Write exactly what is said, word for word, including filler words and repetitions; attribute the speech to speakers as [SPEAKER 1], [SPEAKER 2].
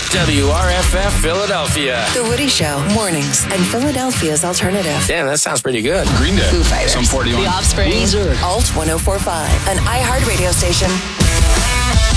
[SPEAKER 1] W R F F Philadelphia.
[SPEAKER 2] The Woody Show, mornings, and Philadelphia's alternative.
[SPEAKER 1] Damn, that sounds pretty good.
[SPEAKER 3] Green Day.
[SPEAKER 2] Foo Fighters.
[SPEAKER 3] Some forty-one.
[SPEAKER 2] The Offspring.
[SPEAKER 1] Weezer.
[SPEAKER 2] Alt one oh four point five, an iHeart radio station.